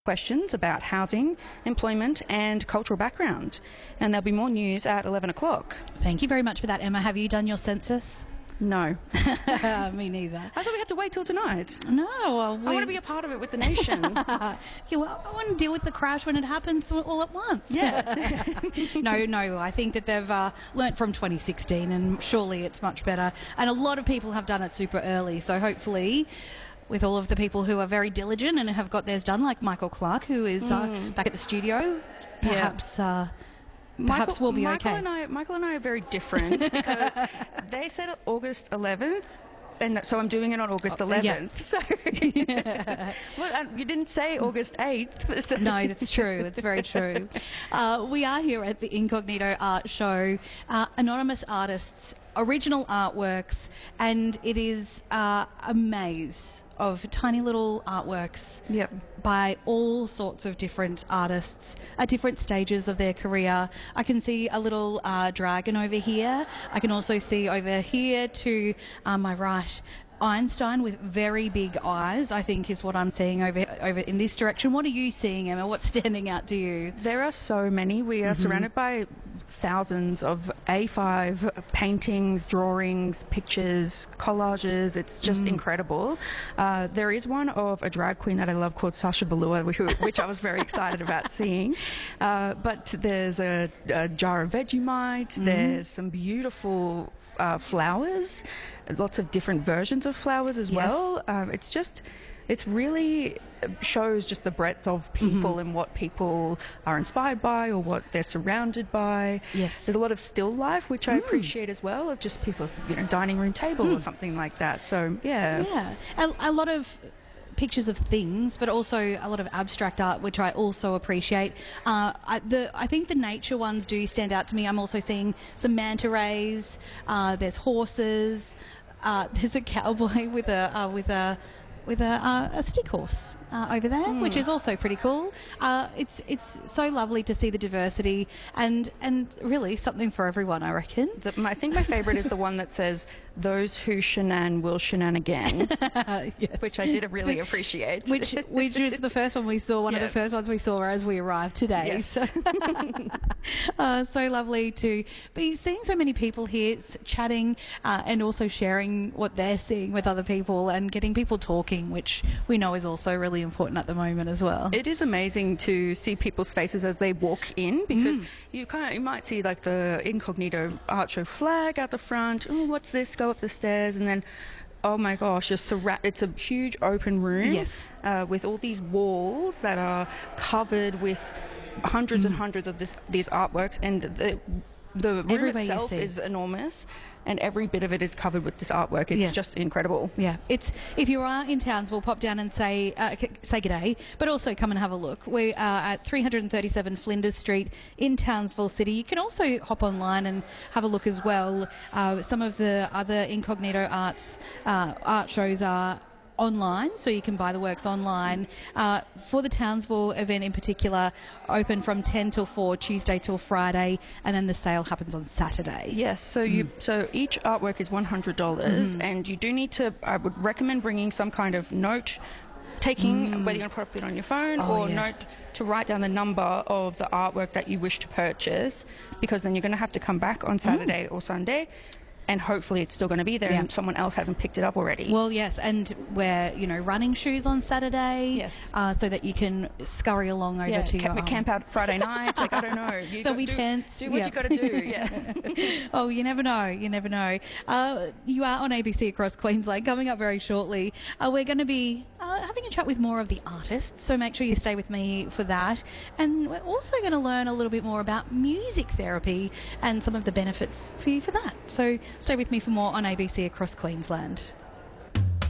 questions about housing, employment and cultural background. And there'll be more news at 11 o'clock. Thank you very much for that, Emma. Have you done your census? No. Me neither. I thought we had to wait till tonight. No. Well, I want to be a part of it with the nation. Yeah, well, I want to deal with the crash when it happens all at once. Yeah. No, I think that they've learnt from 2016 and surely it's much better. And a lot of people have done it super early, so hopefully with all of the people who are very diligent and have got theirs done, like Michael Clark, who is back at the studio, perhaps... Perhaps we'll be okay. Michael and I are very different because they said August 11th, and so I'm doing it on August 11th. Yeah. So, well, you didn't say August 8th. So. No, that's true. It's very true. We are here at the Incognito Art Show. Anonymous artists, original artworks, and it is a maze of tiny little artworks by all sorts of different artists at different stages of their career. I can see a little dragon over here. I can also see over here to my right Einstein with very big eyes, I think is what I'm seeing over in this direction. What are you seeing, Emma? What's standing out to you? There are so many. We are surrounded by thousands of A5 paintings, drawings, pictures, collages. It's just incredible. There is one of a drag queen that I love called Sasha Velour, which I was very excited about seeing. But there's a jar of Vegemite. There's some beautiful flowers, lots of different versions of flowers as well. It's really shows just the breadth of people and what people are inspired by or what they're surrounded by. Yes. There's a lot of still life, which I appreciate as well, of just people's dining room table or something like that. So, yeah. Yeah. A lot of pictures of things, but also a lot of abstract art, which I also appreciate. I think the nature ones do stand out to me. I'm also seeing some manta rays. There's horses. There's a cowboy with a stick horse over there, which is also pretty cool. It's so lovely to see the diversity and really something for everyone, I reckon. I think my favourite is the one that says, "Those who shenan will shenan again," yes. Which I did really appreciate. Which is the first one we saw, one of the first ones we saw as we arrived today. Yes. So lovely to be seeing so many people here chatting and also sharing what they're seeing with other people and getting people talking, which we know is also really important at the moment as well. It is amazing to see people's faces as they walk in because you might see like the Incognito Art Show flag out the front. Oh, what's this? Go up the stairs, and then oh my gosh, it's a huge open room with all these walls that are covered with hundreds and hundreds of these artworks, and the room itself is enormous, and every bit of it is covered with this artwork. It's just incredible. Yeah, if you are in Townsville, pop down and say g'day, but also come and have a look. We are at 337 Flinders Street in Townsville City. You can also hop online and have a look as well. Some of the other Incognito art shows are online, so you can buy the works online. For the Townsville event in particular, open from 10 till 4, Tuesday till Friday, and then the sale happens on Saturday. Yes, so each artwork is $100, and you do need to, I would recommend bringing some kind of note taking, whether you're going to put it on your phone note to write down the number of the artwork that you wish to purchase, because then you're going to have to come back on Saturday or Sunday, and hopefully it's still going to be there and someone else hasn't picked it up already. Well, yes, and wear, running shoes on Saturday. So that you can scurry along over to your camp out Friday night. Like, I don't know. There'll be tents. Do what you got to do, Oh, you never know. You never know. You are on ABC Across Queensland. Coming up very shortly, we're going to be having a chat with more of the artists, so make sure you stay with me for that. And we're also going to learn a little bit more about music therapy and some of the benefits for you for that. So stay with me for more on ABC Across Queensland.